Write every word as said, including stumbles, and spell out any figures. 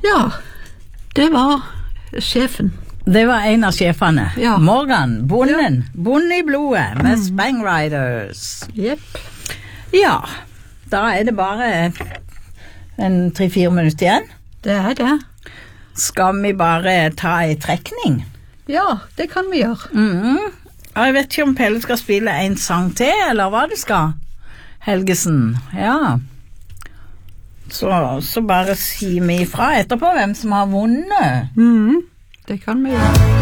Ja, det var sjefen. Det var en av sjefene. Ja. Morgan, bonden. Ja. Bonden i blodet med mm. Spang Riders. Jepp. Ja, da er det bare en tre-fire minutter igjen. Det er det. Skal vi bare ta en trekning? Ja, det kan vi gjøre. Mhm. Jeg vet ikke om Pelle skal spille en sang til, eller hva det skal. Helgesen, ja. Så, så bare si vi ifra etterpå hvem som har vunnet. Mhm. Det kan vi gjøre.